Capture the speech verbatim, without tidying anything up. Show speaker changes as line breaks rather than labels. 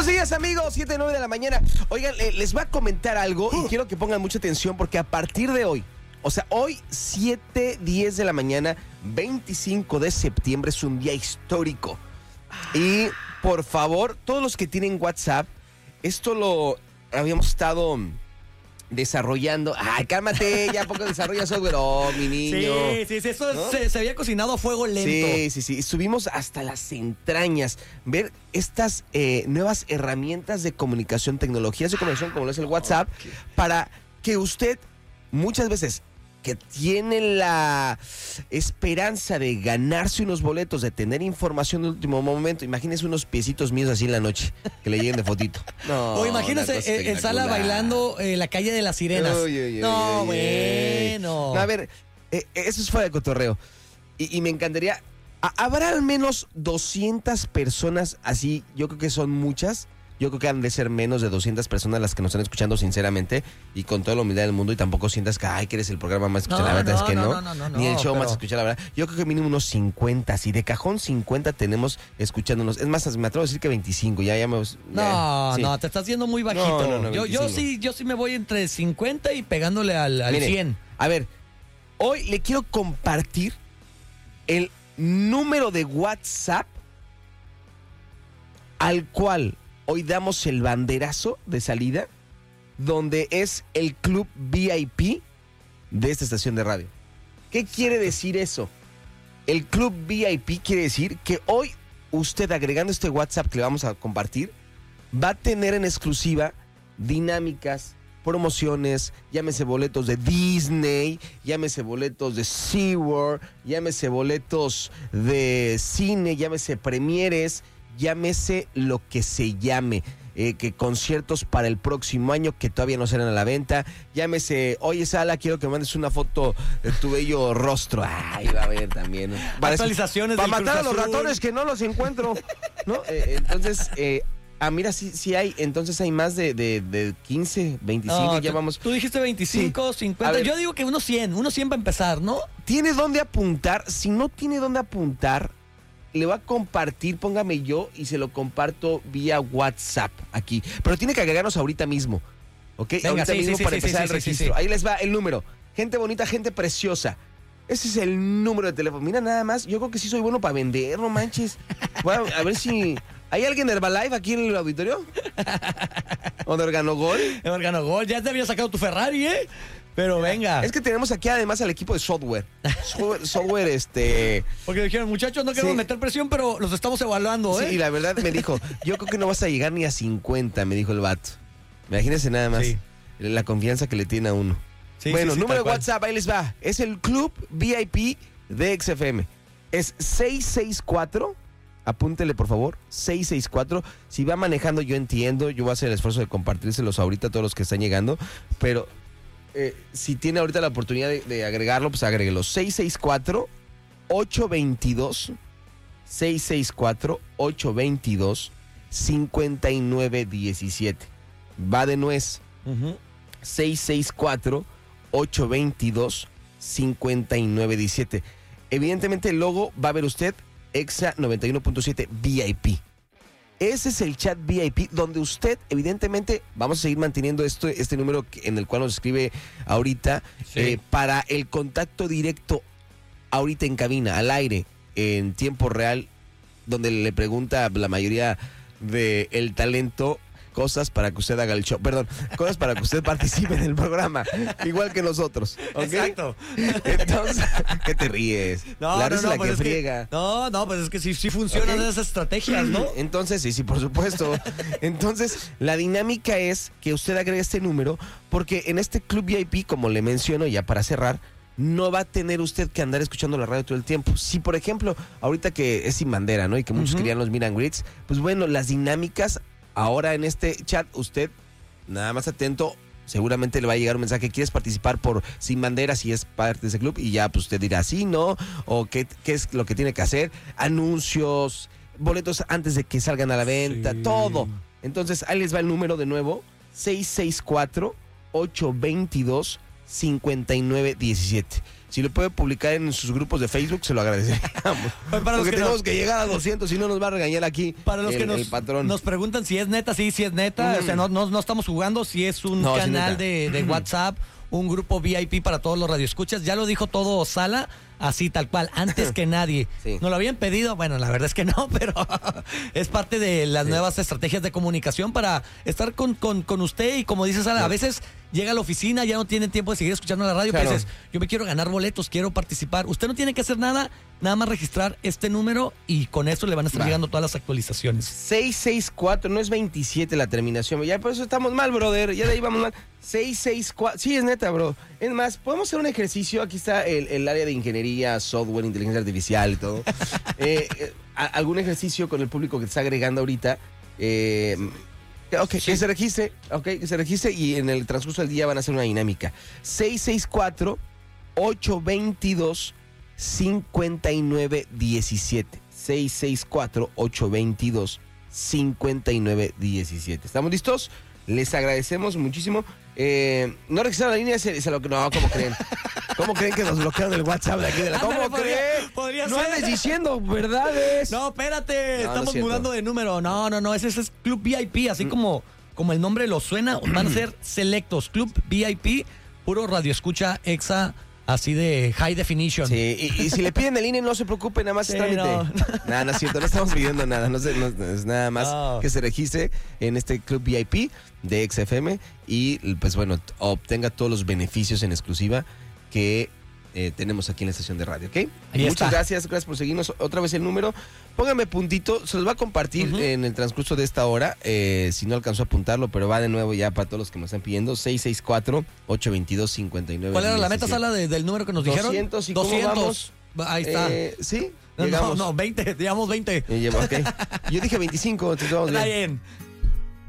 Buenos días, amigos, siete nueve de la mañana. Oigan, eh, les voy a comentar algo y quiero que pongan mucha atención porque a partir de hoy, o sea, hoy siete diez de la mañana, veinticinco de septiembre, es un día histórico. Y por favor, todos los que tienen WhatsApp, esto lo habíamos estado desarrollando. Ay, cálmate, ya poco desarrolla software. Oh, mi niño.
Sí, sí, sí, eso ¿no? se, se había cocinado a fuego lento.
Sí, sí, sí. Subimos hasta las entrañas. Ver estas eh, nuevas herramientas de comunicación, tecnologías de comunicación, como lo es el WhatsApp, okay, para que usted muchas veces que tiene la esperanza de ganarse unos boletos, de tener información de último momento. Imagínese unos piecitos míos así en la noche, que le lleguen de fotito. No,
o imagínese eh, en sala bailando eh, la calle de las sirenas. Uy, uy, uy, no, uy, bueno.
No, a ver, eh, eso es fuera de cotorreo. Y, y me encantaría, a, habrá al menos doscientas personas así, yo creo que son muchas. Yo creo que han de ser menos de doscientas personas las que nos están escuchando sinceramente y con toda la humildad del mundo, y tampoco sientas que, ay, que eres el programa más escuchado. No, la verdad no, es que no, no, no, no ni el show pero... más escuchado, la verdad. Yo creo que mínimo unos cincuenta, si de cajón cincuenta tenemos escuchándonos. Es más, me atrevo a decir que veinticinco, ya, ya me... Ya,
no,
sí.
no, te estás yendo muy bajito. No, no, no, yo, yo, sí, yo sí me voy entre cincuenta y pegándole al, al Mire, cien.
A ver, hoy le quiero compartir el número de WhatsApp al cual hoy damos el banderazo de salida, donde es el club V I P de esta estación de radio. ¿Qué quiere decir eso? El club V I P quiere decir que hoy usted, agregando este WhatsApp que le vamos a compartir, va a tener en exclusiva dinámicas, promociones, llámese boletos de Disney, llámese boletos de SeaWorld, llámese boletos de cine, llámese premieres, llámese lo que se llame, eh, que conciertos para el próximo año que todavía no serán a la venta, llámese, oye Sala, quiero que mandes una foto de tu bello rostro. Ay, va a haber también.
Para actualizaciones
para matar a los ratones que no los encuentro, ¿no? Eh, entonces, eh, ah, mira, sí, sí hay, entonces hay más de, de, de quince, veinticinco, no, ya
tú,
vamos.
Tú dijiste veinticinco, sí. cincuenta, ver, yo digo que unos cien, unos cien para empezar, ¿no?
¿Tiene dónde apuntar? Si no tiene dónde apuntar, le va a compartir, póngame yo y se lo comparto vía WhatsApp aquí. Pero tiene que agregarnos ahorita mismo, ¿ok?
Venga,
ahorita
sí,
mismo
sí,
para
sí,
empezar
sí,
el
sí,
registro.
sí, sí.
Ahí les va el número. Gente bonita, gente preciosa. Ese es el número de teléfono. Mira nada más, yo creo que sí soy bueno para vender, no manches. Voy a, a ver si... ¿Hay alguien de Herbalife aquí en el auditorio? ¿O de Organogol?
De Organogol, ya te había sacado tu Ferrari, ¿eh? Pero venga.
Es que tenemos aquí además al equipo de software. Software, software este...
Porque dijeron, muchachos, no queremos sí. meter presión, pero los estamos evaluando, ¿eh?
Sí, y la verdad me dijo, yo creo que no vas a llegar ni a cincuenta, me dijo el vato. Imagínense nada más sí. la confianza que le tiene a uno. Sí, bueno, sí, sí, número de WhatsApp, ahí les va. Es el Club V I P de X F M. Es seis seis cuatro, apúntele por favor, seis seis cuatro. Si va manejando, yo entiendo, yo voy a hacer el esfuerzo de compartírselos ahorita a todos los que están llegando, pero... Eh, si tiene ahorita la oportunidad de, de agregarlo, pues agréguelo. seis seis cuatro, ocho dos dos seis seis cuatro, ocho dos dos cinco nueve uno siete. Va de nuez. Uh-huh. seis seis cuatro, ocho dos dos cinco nueve uno siete. Evidentemente el logo va a ver usted Exa noventa y uno punto siete V I P. Ese es el chat V I P donde usted, evidentemente, vamos a seguir manteniendo esto, este número en el cual nos escribe ahorita, sí. eh, para el contacto directo ahorita en cabina, al aire, en tiempo real, donde le pregunta la mayoría del talento cosas para que usted haga el show. Perdón, cosas para que usted participe en el programa, igual que nosotros. ¿Okay?
Exacto.
Entonces, ¿qué te ríes?
No,
la
no,
risa
no,
la
pues
que
es
friega.
Que, no, no, pues es que sí, sí funcionan ¿okay? esas estrategias, ¿no?
Entonces, sí, sí, por supuesto. Entonces, la dinámica es que usted agregue este número, porque en este Club V I P, como le menciono ya para cerrar, no va a tener usted que andar escuchando la radio todo el tiempo. Si, por ejemplo, ahorita que es sin bandera, ¿no? Y que muchos uh-huh. querían los meet and greets, pues bueno, las dinámicas... Ahora en este chat, usted, nada más atento, seguramente le va a llegar un mensaje, ¿quieres participar por Sin Bandera si es parte de ese club? Y ya pues usted dirá sí, no, o qué, qué es lo que tiene que hacer, anuncios, boletos antes de que salgan a la venta, sí. todo. Entonces ahí les va el número de nuevo, seis seis cuatro, ocho dos dos cincuenta y nueve diecisiete. Si lo puede publicar en sus grupos de Facebook, se lo agradeceríamos. Para Porque que tenemos nos... que llegar a doscientos, si no nos va a regañar aquí
para los
el,
que nos,
el patrón.
Nos preguntan si es neta, sí, sí es neta. Mm. O sea, no, no, no estamos jugando, si es un no, canal de, de WhatsApp, un grupo V I P para todos los radioescuchas. Ya lo dijo todo Sala, así tal cual, antes que nadie. Sí. ¿Nos lo habían pedido? Bueno, la verdad es que no, pero es parte de las sí. nuevas estrategias de comunicación para estar con, con, con usted. Y como dice Sala, sí. a veces llega a la oficina, ya no tiene tiempo de seguir escuchando la radio, claro. pero dices, yo me quiero ganar boletos, quiero participar. Usted no tiene que hacer nada, nada más registrar este número y con eso le van a estar Va. llegando todas las actualizaciones.
seis seis cuatro, no es veintisiete la terminación. Ya por eso estamos mal, brother. Ya de ahí vamos mal. seis seis cuatro, sí, es neta, bro. Es más, podemos hacer un ejercicio. Aquí está el, el área de ingeniería, software, inteligencia artificial y todo. eh, eh, algún ejercicio con el público que te está agregando ahorita. Eh, ok, sí. que se registre. Ok, que se registre y en el transcurso del día van a hacer una dinámica. seis seis cuatro, ocho dos dos, cinco nueve uno siete. seis seis cuatro, ocho dos dos, cinco nueve uno siete. ¿Estamos listos? Les agradecemos muchísimo. Eh, no registraron la línea, se, se lo, no, ¿cómo creen? ¿Cómo creen que nos bloquearon el WhatsApp de aquí de la? ¿Cómo Ándale, creen?
Podría, podría
no andes diciendo verdades.
No, espérate, no, estamos no mudando de número. No, no, no, ese, ese es Club V I P, así mm. como, como el nombre lo suena, van a ser selectos. Club V I P, puro radio escucha exa. Así de high definition.
Sí, y, y si le piden el I N E, no se preocupe, nada más sí, es trámite. No. Nada, no es cierto, no estamos pidiendo nada, no, se, no es nada más no. que se registre en este Club V I P de X F M y pues bueno, obtenga todos los beneficios en exclusiva que eh, tenemos aquí en la estación de radio, ¿ok? Ahí Muchas está. gracias, gracias por seguirnos. Otra vez el número, póngame puntito, se los va a compartir uh-huh. en el transcurso de esta hora, eh, si no alcanzó a apuntarlo, pero va de nuevo ya para todos los que me están pidiendo, seis seis cuatro, ocho dos dos, cinco nueve.
¿Cuál era la meta, Sala, de, del número que nos dijeron?
doscientos, ¿y
doscientos.
cómo vamos?
Ahí está.
Eh, ¿Sí?
No, no, no, veinte, digamos veinte.
Okay. Yo dije veinticinco, entonces vamos bien.
Está bien.